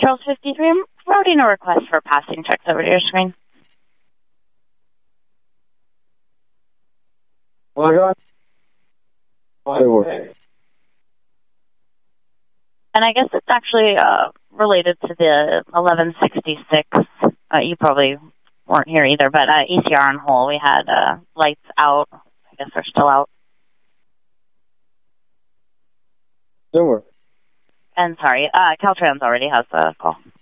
Charles 53, I'm forwarding a request for passing checks over to your screen. And I guess it's actually related to the 1166. You probably weren't here either, but ECR on Hull, we had lights out. I guess they're still out. Don't worry. And sorry, Caltrans already has the call.